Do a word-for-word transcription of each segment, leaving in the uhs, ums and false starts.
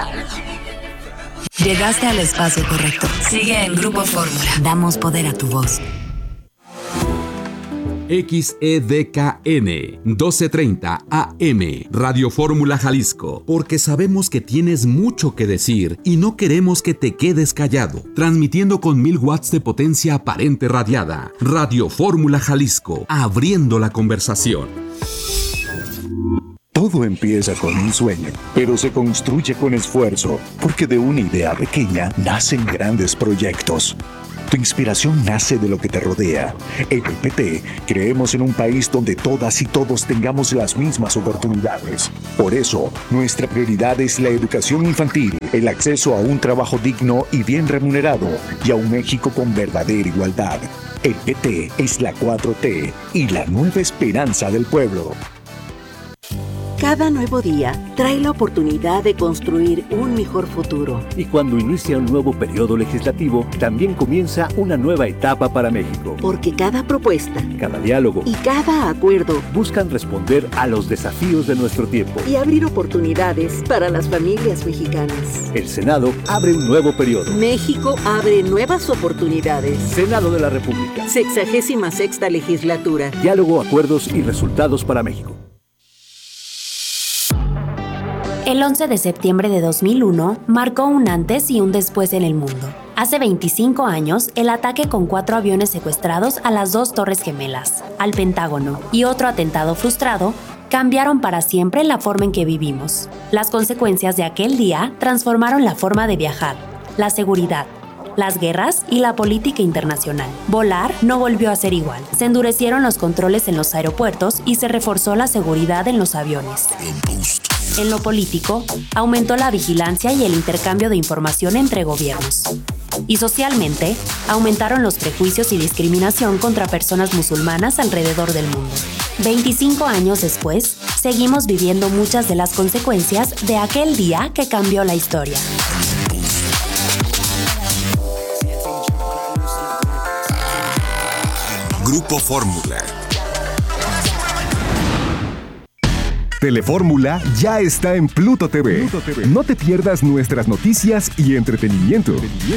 Llegaste al espacio correcto. Sigue en Grupo Fórmula. Damos poder a tu voz. X E D K N doce treinta A M Radio Fórmula Jalisco, porque sabemos que tienes mucho que decir y no queremos que te quedes callado. Transmitiendo con mil watts de potencia aparente radiada. Radio Fórmula Jalisco, abriendo la conversación. Todo empieza con un sueño, pero se construye con esfuerzo, porque de una idea pequeña nacen grandes proyectos. Tu inspiración nace de lo que te rodea. En el P T creemos en un país donde todas y todos tengamos las mismas oportunidades. Por eso, nuestra prioridad es la educación infantil, el acceso a un trabajo digno y bien remunerado, y a un México con verdadera igualdad. El P T es la cuatro T y la nueva esperanza del pueblo. Cada nuevo día trae la oportunidad de construir un mejor futuro. Y cuando inicia un nuevo periodo legislativo, también comienza una nueva etapa para México. Porque cada propuesta, cada diálogo y cada acuerdo buscan responder a los desafíos de nuestro tiempo y abrir oportunidades para las familias mexicanas. El Senado abre un nuevo periodo. México abre nuevas oportunidades. Senado de la República. Sexagésima sexta legislatura. Diálogo, acuerdos y resultados para México. El once de septiembre de dos mil uno marcó un antes y un después en el mundo. Hace veinticinco años, el ataque con cuatro aviones secuestrados a las dos Torres Gemelas, al Pentágono y otro atentado frustrado cambiaron para siempre la forma en que vivimos. Las consecuencias de aquel día transformaron la forma de viajar, la seguridad, las guerras y la política internacional. Volar no volvió a ser igual. Se endurecieron los controles en los aeropuertos y se reforzó la seguridad en los aviones. En lo político, aumentó la vigilancia y el intercambio de información entre gobiernos. Y socialmente, aumentaron los prejuicios y discriminación contra personas musulmanas alrededor del mundo. veinticinco años después, seguimos viviendo muchas de las consecuencias de aquel día que cambió la historia. Grupo Fórmula. Telefórmula ya está en Pluto T V. Pluto T V. No te pierdas nuestras noticias y entretenimiento.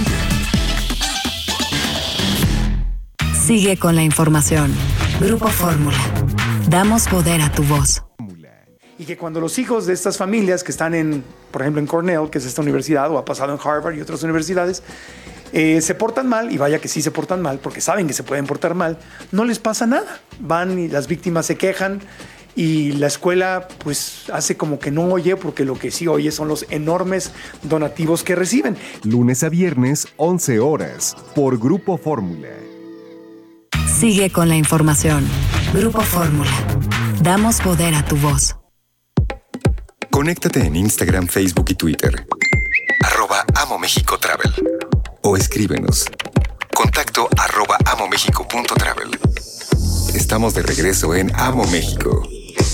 Sigue con la información. Grupo Fórmula. Damos poder a tu voz. Y que cuando los hijos de estas familias que están en, por ejemplo, en Cornell, que es esta universidad, o ha pasado en Harvard y otras universidades, eh, se portan mal, y vaya que sí se portan mal, porque saben que se pueden portar mal, no les pasa nada. Van y las víctimas se quejan, y la escuela pues hace como que no oye, porque lo que sí oye son los enormes donativos que reciben. Lunes a viernes, once horas, por Grupo Fórmula. Sigue con la información. Grupo Fórmula. Damos poder a tu voz. Conéctate en Instagram, Facebook y Twitter. Arroba Amo México Travel. O escríbenos. Contacto arroba amomexico.travel. Estamos de regreso en Amo México.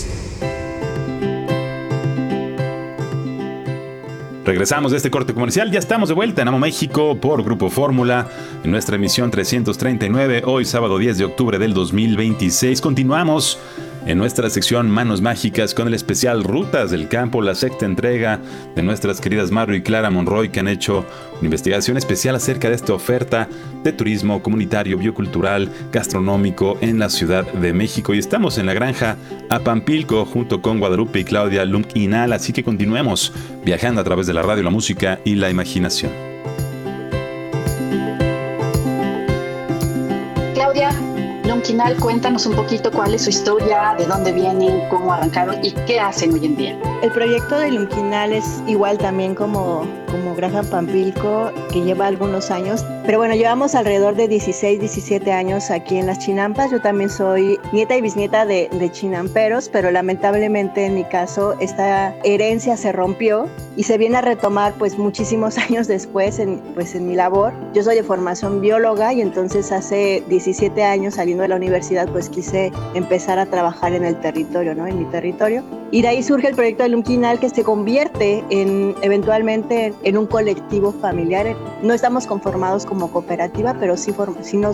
Regresamos de este corte comercial, ya estamos de vuelta en Amo México por Grupo Fórmula, en nuestra emisión trescientos treinta y nueve, hoy sábado diez de octubre del dos mil veintiséis. Continuamos en nuestra sección Manos Mágicas con el especial Rutas del Campo, la sexta entrega de nuestras queridas Maru y Clara Monroy, que han hecho una investigación especial acerca de esta oferta de turismo comunitario, biocultural, gastronómico en la Ciudad de México. Y estamos en la granja Apampilco junto con Guadalupe y Claudia Lunquinal, así que continuemos viajando a través de la radio, la música y la imaginación. Claudia Lunquinal, cuéntanos un poquito cuál es su historia, de dónde vienen, cómo arrancaron y qué hacen hoy en día. El proyecto de Lunquinal es igual también como, como Granja Pampilco, que lleva algunos años. Pero bueno, llevamos alrededor de dieciséis, diecisiete años aquí en las Chinampas. Yo también soy nieta y bisnieta de, de chinamperos, pero lamentablemente en mi caso esta herencia se rompió y se viene a retomar pues muchísimos años después en, pues, en mi labor. Yo soy de formación bióloga y entonces hace diecisiete años saliendo de la universidad pues quise empezar a trabajar en el territorio, ¿no? En mi territorio. Y de ahí surge el proyecto de Lunquinal, que se convierte en, eventualmente en un colectivo familiar. No estamos conformados como cooperativa, pero sí, form- sí nos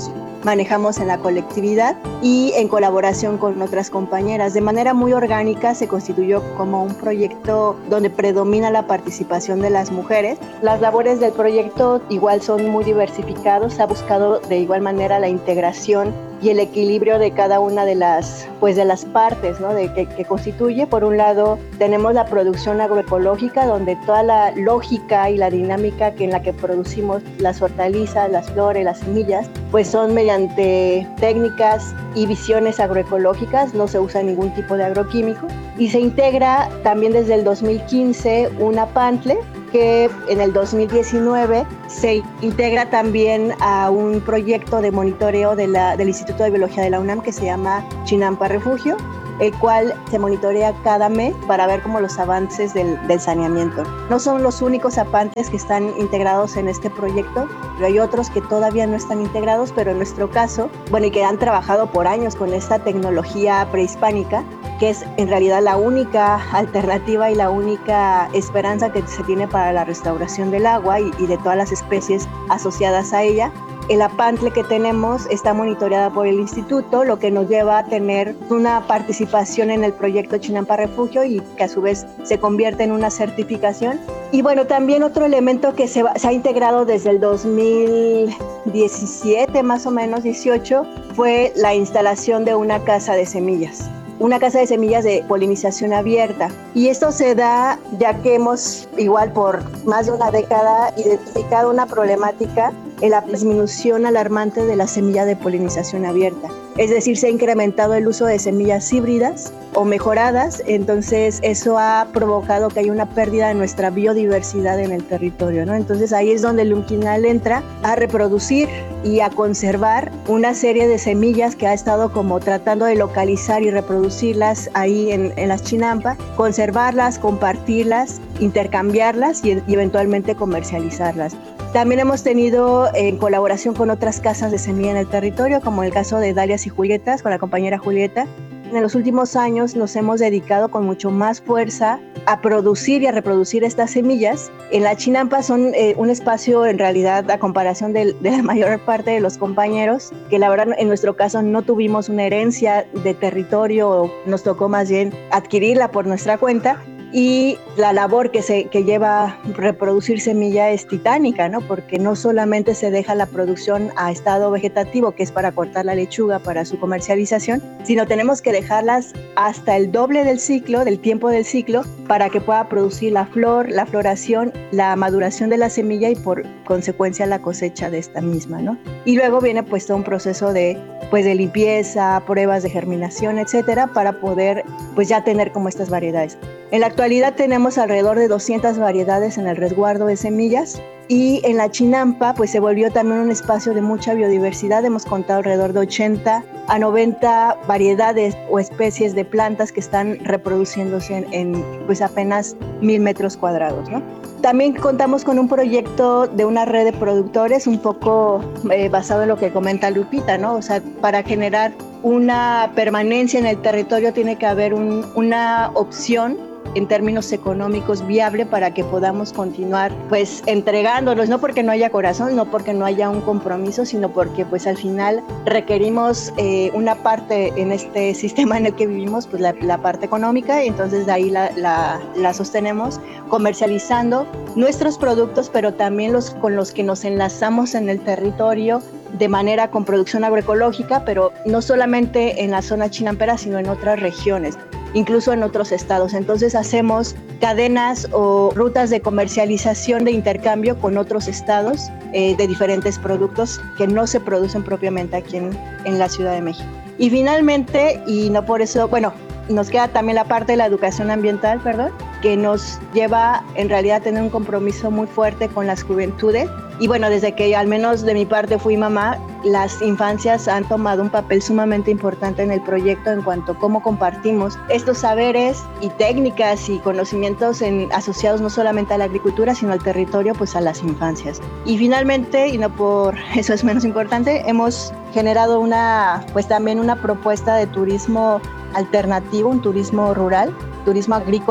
manejamos en la colectividad y en colaboración con otras compañeras. De manera muy orgánica se constituyó como un proyecto donde predomina la participación de las mujeres. Las labores del proyecto igual son muy diversificados, se ha buscado de igual manera la integración y el equilibrio de cada una de las, pues de las partes, ¿no? de, que, que constituye. Por un lado, tenemos la producción agroecológica, donde toda la lógica y la dinámica que en la que producimos las hortalizas, las flores, las semillas, pues son mediante técnicas y visiones agroecológicas, no se usa ningún tipo de agroquímico. Y se integra también desde el dos mil quince una PANTLE, que en el dos mil diecinueve se integra también a un proyecto de monitoreo de la, del Instituto de Biología de la UNAM que se llama Chinampa Refugio, el cual se monitorea cada mes para ver como los avances del, del saneamiento. No son los únicos apantes que están integrados en este proyecto, pero hay otros que todavía no están integrados, pero en nuestro caso, bueno, y que han trabajado por años con esta tecnología prehispánica, que es en realidad la única alternativa y la única esperanza que se tiene para la restauración del agua y, y de todas las especies asociadas a ella. El apantle que tenemos está monitoreada por el instituto, lo que nos lleva a tener una participación en el proyecto Chinampa Refugio y que a su vez se convierte en una certificación. Y bueno, también otro elemento que se, va, se ha integrado desde el dos mil diecisiete, más o menos dieciocho, fue la instalación de una casa de semillas. Una casa de semillas de polinización abierta. Y esto se da ya que hemos, igual por más de una década, identificado una problemática en la disminución alarmante de la semilla de polinización abierta. Es decir, se ha incrementado el uso de semillas híbridas o mejoradas, entonces eso ha provocado que haya una pérdida de nuestra biodiversidad en el territorio, ¿no? Entonces ahí es donde el Unquinal entra a reproducir y a conservar una serie de semillas que ha estado como tratando de localizar y reproducirlas ahí en, en las chinampas, conservarlas, compartirlas, intercambiarlas y, y eventualmente comercializarlas. También hemos tenido en colaboración con otras casas de semilla en el territorio, como el caso de Dalias y Julietas, con la compañera Julieta. En los últimos años nos hemos dedicado con mucho más fuerza a producir y a reproducir estas semillas. En la chinampa son eh, un espacio, en realidad, a comparación de, de la mayor parte de los compañeros, que la verdad en nuestro caso no tuvimos una herencia de territorio, nos tocó más bien adquirirla por nuestra cuenta. Y la labor que, se, que lleva a reproducir semilla es titánica, ¿no? Porque no solamente se deja la producción a estado vegetativo, que es para cortar la lechuga para su comercialización, sino tenemos que dejarlas hasta el doble del ciclo, del tiempo del ciclo, para que pueda producir la flor, la floración, la maduración de la semilla y por consecuencia la cosecha de esta misma, ¿no? Y luego viene pues todo un proceso de, pues, de limpieza, pruebas de germinación, etcétera, para poder pues ya tener como estas variedades. En la actualidad tenemos alrededor de doscientas variedades en el resguardo de semillas y en la chinampa pues se volvió también un espacio de mucha biodiversidad. Hemos contado alrededor de ochenta a noventa variedades o especies de plantas que están reproduciéndose en, en pues apenas mil metros cuadrados, ¿no? También contamos con un proyecto de una red de productores un poco eh, basado en lo que comenta Lupita, ¿no? O sea, para generar una permanencia en el territorio tiene que haber un, una opción en términos económicos viable para que podamos continuar pues entregándonos, no porque no haya corazón, no porque no haya un compromiso, sino porque pues al final requerimos eh, una parte en este sistema en el que vivimos, pues la, la parte económica, y entonces de ahí la, la, la sostenemos comercializando nuestros productos, pero también los con los que nos enlazamos en el territorio de manera con producción agroecológica, pero no solamente en la zona chinampera, sino en otras regiones, incluso en otros estados. Entonces hacemos cadenas o rutas de comercialización de intercambio con otros estados eh, de diferentes productos que no se producen propiamente aquí en, en la Ciudad de México. Y finalmente, y no por eso, bueno, nos queda también la parte de la educación ambiental, perdón, que nos lleva en realidad a tener un compromiso muy fuerte con las juventudes. Y bueno, desde que al menos de mi parte fui mamá, las infancias han tomado un papel sumamente importante en el proyecto en cuanto a cómo compartimos estos saberes y técnicas y conocimientos en, asociados no solamente a la agricultura, sino al territorio, pues a las infancias. Y finalmente, y no por eso es menos importante, hemos generado una, pues también una propuesta de turismo alternativo, un turismo rural, turismo agrícola,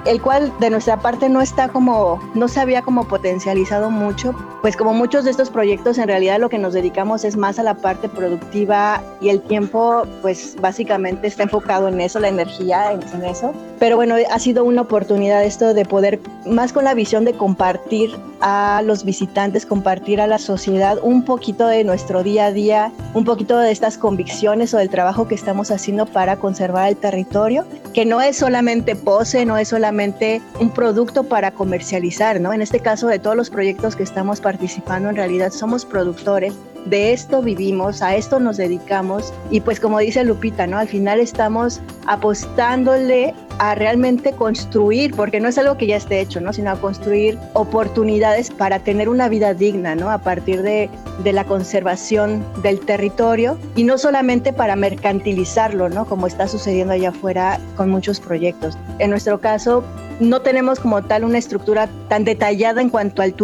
el cual de nuestra parte no está como, no se había como potencializado mucho, pues como muchos de estos proyectos en realidad lo que nos dedicamos es más a la parte productiva y el tiempo pues básicamente está enfocado en eso, la energía en, en eso, pero bueno, ha sido una oportunidad esto de poder, más con la visión de compartir a los visitantes, compartir a la sociedad un poquito de nuestro día a día, un poquito de estas convicciones o del trabajo que estamos haciendo para conservar el territorio, que no es solamente pose, no es solamente un producto para comercializar, ¿no? En este caso, de todos los proyectos que estamos participando, en realidad somos productores, de esto vivimos, a esto nos dedicamos y pues como dice Lupita, ¿no? Al final estamos apostándole a realmente construir, porque no es algo que ya esté hecho, ¿no? Sino a construir oportunidades para tener una vida digna, ¿no? A partir de, de la conservación del territorio y no solamente para mercantilizarlo, ¿no? Como está sucediendo allá afuera con muchos proyectos. En nuestro caso, no tenemos como tal una estructura tan detallada en cuanto al turismo,